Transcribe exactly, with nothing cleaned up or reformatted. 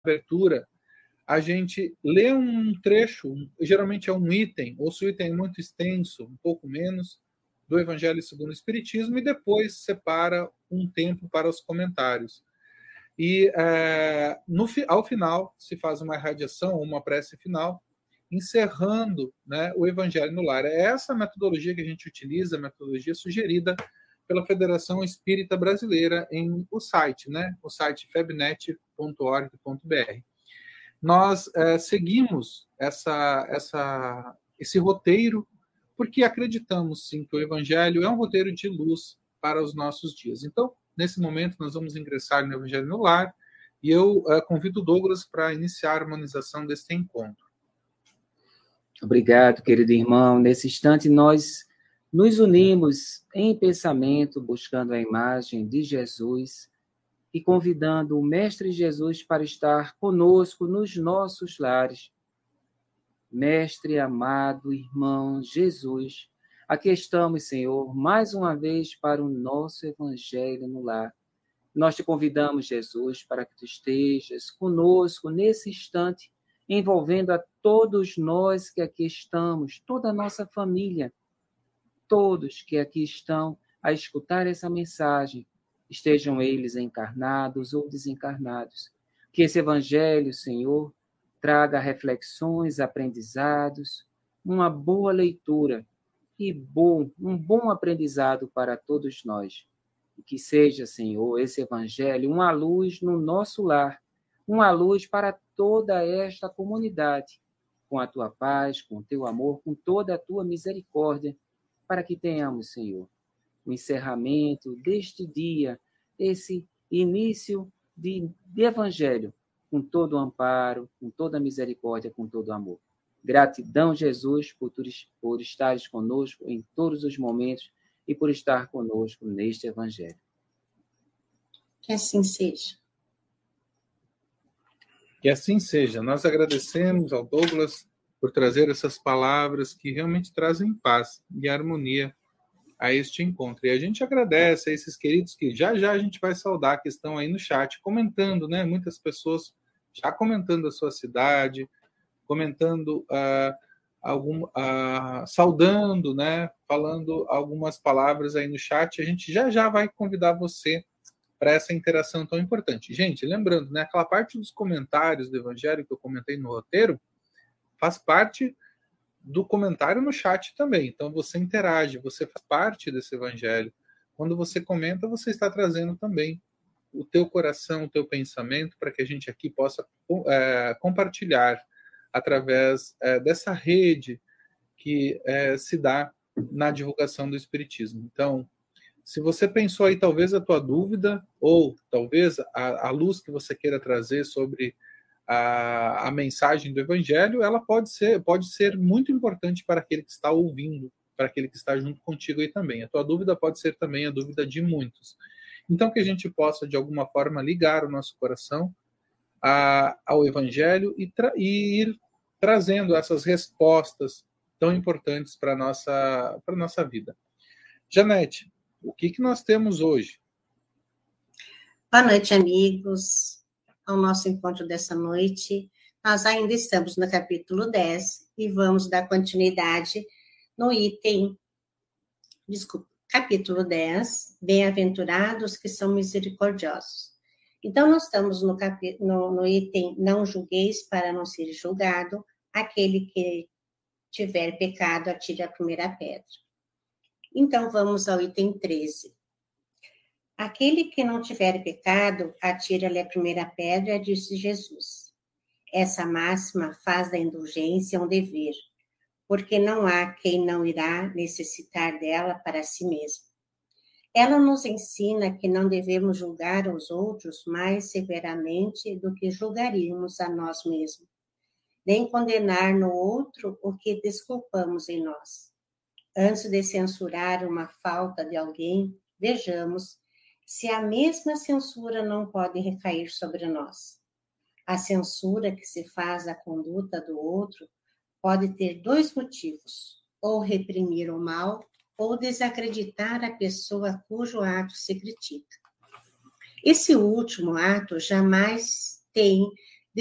abertura, a gente lê um trecho, geralmente é um item, ou se o item é muito extenso, um pouco menos, do Evangelho segundo o Espiritismo, e depois separa um tempo para os comentários. E é, no, ao final se faz uma irradiação, uma prece final, encerrando, né, o Evangelho no Lar. É essa metodologia que a gente utiliza, a metodologia sugerida pela Federação Espírita Brasileira em o site, né, o site febnet ponto org ponto br. Nós é, seguimos essa, essa, esse roteiro porque acreditamos, sim, que o Evangelho é um roteiro de luz para os nossos dias. Então, nesse momento, nós vamos ingressar no Evangelho no Lar e eu uh, convido o Douglas para iniciar a harmonização deste encontro. Obrigado, querido irmão. Nesse instante, nós nos unimos em pensamento, buscando a imagem de Jesus e convidando o Mestre Jesus para estar conosco nos nossos lares. Mestre amado, irmão Jesus, aqui estamos, Senhor, mais uma vez para o nosso Evangelho no Lar. Nós te convidamos, Jesus, para que tu estejas conosco nesse instante, envolvendo a todos nós que aqui estamos, toda a nossa família, todos que aqui estão a escutar essa mensagem, estejam eles encarnados ou desencarnados. Que esse Evangelho, Senhor, traga reflexões, aprendizados, uma boa leitura e bom, um bom aprendizado para todos nós. E que seja, Senhor, esse Evangelho uma luz no nosso lar, uma luz para toda esta comunidade, com a tua paz, com o teu amor, com toda a tua misericórdia, para que tenhamos, Senhor, o encerramento deste dia, esse início de, de Evangelho, com todo o amparo, com toda a misericórdia, com todo o amor. Gratidão, Jesus, por, por estares conosco em todos os momentos e por estar conosco neste Evangelho. Que assim seja. Que assim seja. Nós agradecemos ao Douglas por trazer essas palavras que realmente trazem paz e harmonia a este encontro. E a gente agradece a esses queridos que já já a gente vai saudar, que estão aí no chat, comentando, né? Muitas pessoas já comentando a sua cidade, comentando, uh, algum, uh, saudando, né? Falando algumas palavras aí no chat. A gente já já vai convidar você para essa interação tão importante. Gente, lembrando, né? Aquela parte dos comentários do Evangelho que eu comentei no roteiro faz parte do comentário no chat também. Então você interage, você faz parte desse Evangelho. Quando você comenta, você está trazendo também o teu coração, o teu pensamento, para que a gente aqui possa é, compartilhar através é, dessa rede que é, se dá na divulgação do Espiritismo. Então, se você pensou aí talvez a tua dúvida, ou talvez a, a luz que você queira trazer sobre a, a mensagem do Evangelho, ela pode ser, pode ser muito importante para aquele que está ouvindo, para aquele que está junto contigo aí também. A tua dúvida pode ser também a dúvida de muitos. Então, que a gente possa, de alguma forma, ligar o nosso coração a, ao Evangelho e, tra- e ir trazendo essas respostas tão importantes para a nossa, para a nossa vida. Janete, o que, que nós temos hoje? Boa noite, amigos. Ao nosso encontro dessa noite, nós ainda estamos no capítulo dez e vamos dar continuidade no item, desculpa, capítulo dez, Bem-aventurados que são misericordiosos. Então, nós estamos no, capi, no, no item Não julgueis para não ser julgado, aquele que tiver pecado, atire a primeira pedra. Então, vamos ao item treze. Aquele que não tiver pecado, atire-lhe a primeira pedra, disse Jesus. Essa máxima faz da indulgência um dever, porque não há quem não irá necessitar dela para si mesmo. Ela nos ensina que não devemos julgar os outros mais severamente do que julgaríamos a nós mesmos, nem condenar no outro o que desculpamos em nós. Antes de censurar uma falta de alguém, vejamos se a mesma censura não pode recair sobre nós. A censura que se faz à conduta do outro pode ter dois motivos, ou reprimir o mal, ou desacreditar a pessoa cujo ato se critica. Esse último ato jamais tem